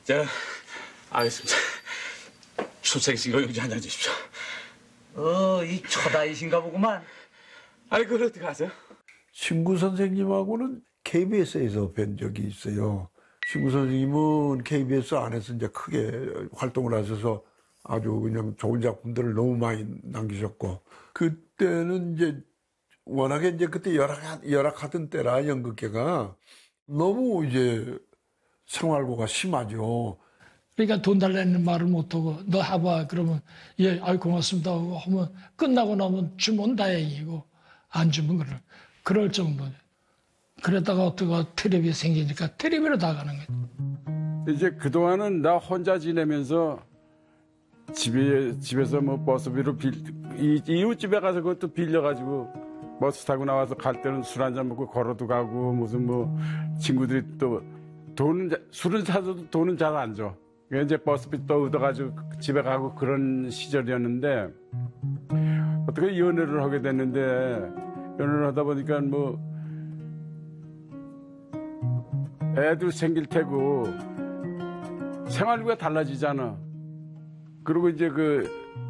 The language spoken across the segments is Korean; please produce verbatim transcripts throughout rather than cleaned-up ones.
자, 알겠습니다. 출생신 영양제 한 잔 주십시오. 어, 이 초다이신가 보구만. 아니, 그걸 어떻게 아세요? 신구 선생님하고는 케이비에스에서 뵌 적이 있어요. 신구 선생님은 케이비에스 안에서 이제 크게 활동을 하셔서 아주 그냥 좋은 작품들을 너무 많이 남기셨고, 그때는 이제 워낙에 이제 그때 열악, 열악하던 때라 연극계가 너무 이제 생활고가 심하죠. 그러니까 돈 달라는 말을 못하고 너 해봐 그러면 예, 아이 고맙습니다 하고 하면 끝나고 나면 주면 다행이고 안 주면 그럴 그럴 정도죠. 그러다가 어떻게 텔레비 생기니까 텔레비로 나가는 거죠. 이제 그동안은 나 혼자 지내면서 집에, 집에서 뭐 버스비로 빌, 이, 이웃집에 가서 그것도 빌려가지고 버스 타고 나와서 갈 때는 술 한잔 먹고 걸어도 가고 무슨 뭐 친구들이 또 돈은, 술은 사서도 돈은 잘 안 줘. 이제 버스비 또 얻어가지고 집에 가고 그런 시절이었는데 어떻게 연애를 하게 됐는데 연애를 하다 보니까 뭐 애도 생길 테고 생활비가 달라지잖아. 그리고 이제 그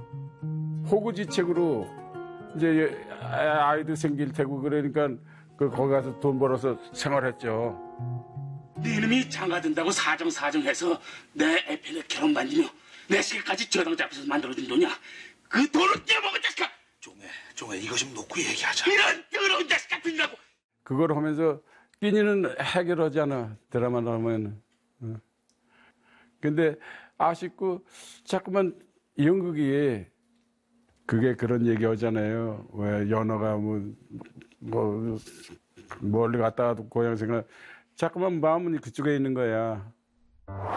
호구지책으로 이제 아이도 생길 테고 그러니까 그 거기 가서 돈 벌어서 생활했죠. 네 이놈이 장가든다고 사정사정해서 내 애편에 결혼 반지며 내 시계까지 저당 잡혀서 만들어준 돈이야. 그 돈을 떼어먹은 자식아! 종애, 종애 이거 좀 놓고 얘기하자. 이런 더러운 자식 같으니라고! 그걸 하면서 끼니는 해결하잖아, 드라마 나오면. 어. 근데 아쉽고 자꾸만 연극이 그게 그런 얘기 하잖아요. 왜 연어가 뭐, 뭐 멀리 갔다 와도 고향 생각 자꾸만 마음은 그쪽에 있는 거야.